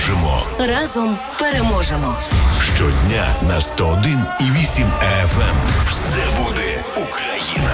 можемо. Разом переможемо. Щодня на 101,8 FM. Все буде Україна.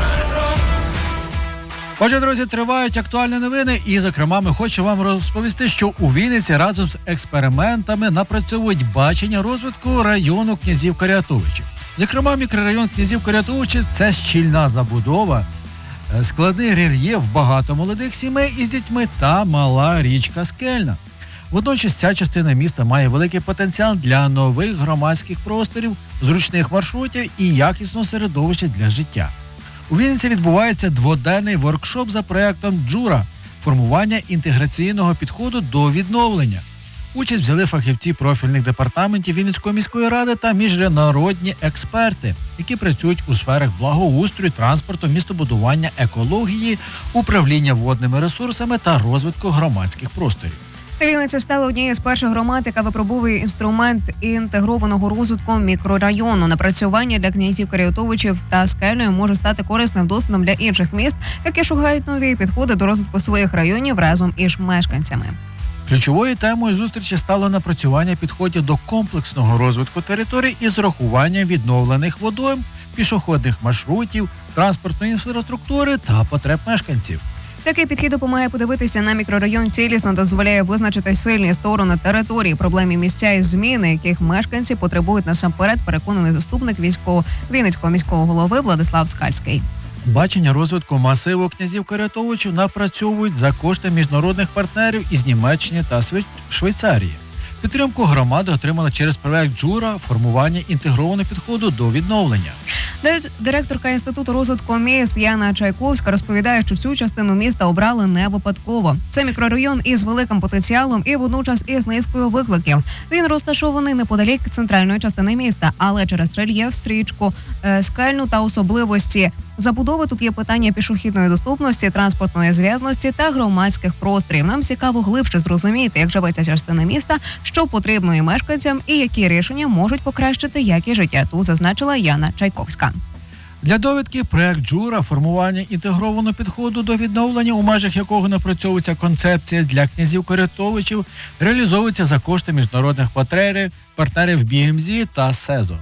Отже, друзі, тривають актуальні новини і, зокрема, ми хочемо вам розповісти, що у Вінниці разом з експериментами напрацьовують бачення розвитку району Князів-Карятовичів. Зокрема, мікрорайон Князів-Карятовичів – це щільна забудова, складний рельєф, багато молодих сімей із дітьми та мала річка Скельна. Водночас ця частина міста має великий потенціал для нових громадських просторів, зручних маршрутів і якісного середовища для життя. У Вінниці відбувається дводенний воркшоп за проєктом «Джура» – формування інтеграційного підходу до відновлення. Участь взяли фахівці профільних департаментів Вінницької міської ради та міжнародні експерти, які працюють у сферах благоустрою, транспорту, містобудування, екології, управління водними ресурсами та розвитку громадських просторів. Вінниця стала однією з перших громад, яка випробовує інструмент інтегрованого розвитку мікрорайону. Напрацювання для Князів-Карятовичів та Скельної може стати корисним досвідом для інших міст, які шукають нові підходи до розвитку своїх районів разом із мешканцями. Ключовою темою зустрічі стало напрацювання підходів до комплексного розвитку територій із урахуванням відновлених водойм, пішохідних маршрутів, транспортної інфраструктури та потреб мешканців. Такий підхід допомагає подивитися на мікрайон цілісно, дозволяє визначити сильні сторони території, проблемні місця і зміни, яких мешканці потребують насамперед, переконаний заступник Вінницького міського голови Владислав Скальський. Бачення розвитку масиву Князів-Карятовичів напрацьовують за кошти міжнародних партнерів із Німеччини та Швейцарії. Підтримку громади отримали через проект «Джура» – формування інтегрованого підходу до відновлення. Директорка Інституту розвитку міст Яна Чайковська розповідає, що цю частину міста обрали не випадково. Це мікрорайон із великим потенціалом і водночас із низкою викликів. Він розташований неподалік центральної частини міста, але через рельєф, річку Скельну та особливості забудови тут є питання пішохідної доступності, транспортної зв'язності та громадських просторів. Нам цікаво глибше зрозуміти, як живе ця частина міста, що потрібно і мешканцям, і які рішення можуть покращити якість життя. Тут зазначила Яна Чайковська. Для довідки проект «Джура» – формування інтегрованого підходу до відновлення, у межах якого напрацьовується концепція для Князів-Карятовичів, реалізовується за кошти міжнародних партнерів BMZ та СЕЗО.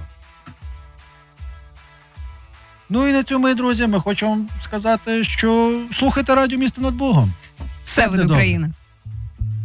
Ну і на цьому, мої друзі, ми хочемо вам сказати, що слухайте радіо «Місто над Богом». Все буде Україна.